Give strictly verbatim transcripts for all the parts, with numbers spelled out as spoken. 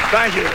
Thank you.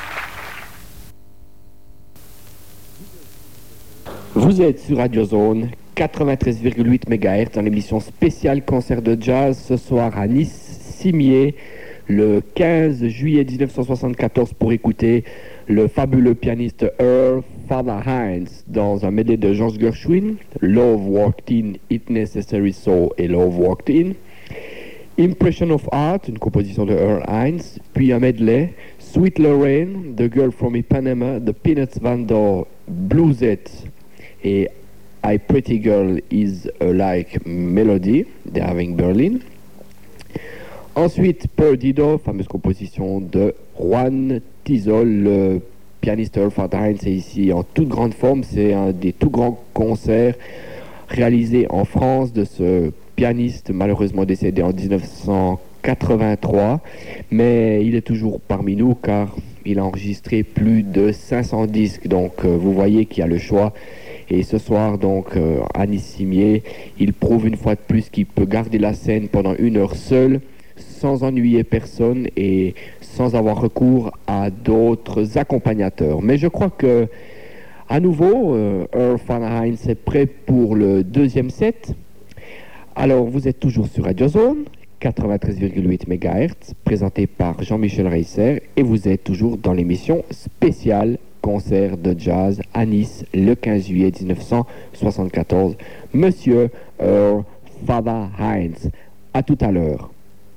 Vous êtes sur Radio Zone quatre-vingt-treize virgule huit mégahertz dans l'émission spéciale concert de jazz ce soir à Nice, Cimier, le quinze juillet dix-neuf cent soixante-quatorze pour écouter le fabuleux pianiste Earl Father Hines dans un medley de George Gershwin, Love Walked In, It Necessary So et Love Walked In. Impression of Art, une composition de Earl Hines, puis un medley, Sweet Lorraine, The Girl from Ipanema, The Peanuts Van Dor, Bluesette et I Pretty Girl Is a Like Melody, de Irving Berlin. Ensuite, Perdido, fameuse composition de Juan Tizol, le pianiste Earl Father Hines est ici en toute grande forme. C'est un des tout grands concerts réalisés en France de ce pianiste malheureusement décédé en dix-neuf cent quatre-vingt-trois, mais il est toujours parmi nous car il a enregistré plus de cinq cents disques, donc euh, vous voyez qu'il y a le choix. Et ce soir, donc, euh, à Nice-Cimier, il prouve une fois de plus qu'il peut garder la scène pendant une heure seul, sans ennuyer personne et sans avoir recours à d'autres accompagnateurs. Mais je crois que, à nouveau, euh, Earl Father Hines est prêt pour le deuxième set. Alors, vous êtes toujours sur Radio Zone, quatre-vingt-treize virgule huit mégahertz, présenté par Jean-Michel Reisser, et vous êtes toujours dans l'émission spéciale concert de jazz à Nice le quinze juillet dix-neuf cent soixante-quatorze. Monsieur Earl Father Hines. À tout à l'heure.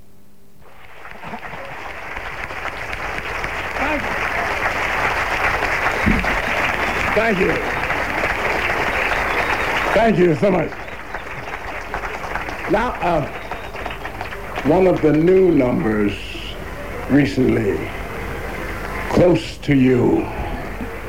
Thank you. Thank you so much. Now, uh, one of the new numbers recently, Close to You.